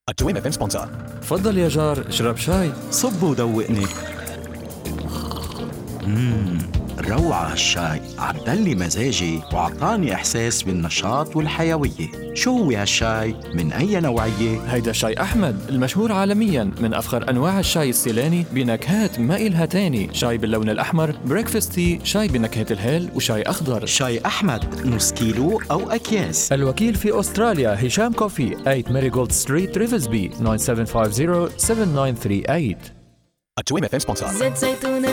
التويم FM sponsor. تفضل يا جار، اشرب شاي. صب ودوقني. روعة هالشاي، عدلي مزاجي وعطاني إحساس بالنشاط والحيوية. شو هو هالشاي؟ من أي نوعية؟ هيدا شاي أحمد المشهور عالمياً، من أفخر أنواع الشاي السيلاني بنكهات ما إلها تاني. شاي باللون الأحمر، بريكفاست تي، شاي بنكهة الهيل، وشاي أخضر. شاي أحمد نص كيلو أو أكياس. الوكيل في أستراليا هشام كوفي، 8 ماريغولد ستريت ريفزبي، 9750 7938. التويم FM sponsor. زيت زيتون